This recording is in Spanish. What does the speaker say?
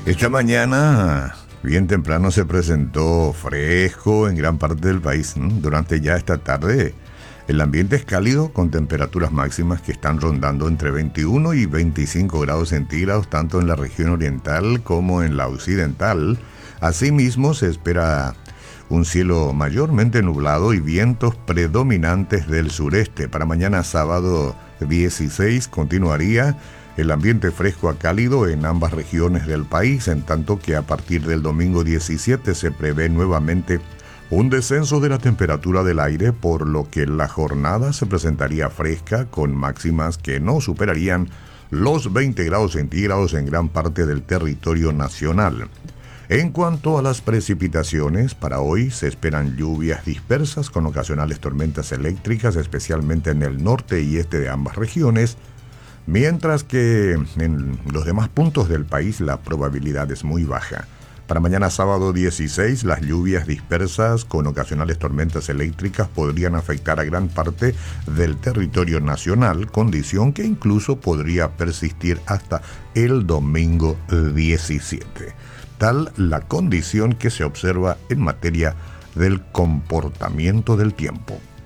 Esta mañana, bien temprano, se presentó fresco en gran parte del país. Durante ya esta tarde, el ambiente es cálido con temperaturas máximas que están rondando entre 21 y 25 grados centígrados, tanto en la región oriental como en la occidental. Asimismo, se espera un cielo mayormente nublado y vientos predominantes del sureste. Para mañana sábado 16 continuaría el ambiente fresco a cálido en ambas regiones del país, en tanto que a partir del domingo 17 se prevé nuevamente un descenso de la temperatura del aire, por lo que la jornada se presentaría fresca con máximas que no superarían los 20 grados centígrados en gran parte del territorio nacional. En cuanto a las precipitaciones, para hoy se esperan lluvias dispersas con ocasionales tormentas eléctricas, especialmente en el norte y este de ambas regiones, mientras que en los demás puntos del país la probabilidad es muy baja. Para mañana sábado 16, las lluvias dispersas con ocasionales tormentas eléctricas podrían afectar a gran parte del territorio nacional, condición que incluso podría persistir hasta el domingo 17. Tal la condición que se observa en materia del comportamiento del tiempo.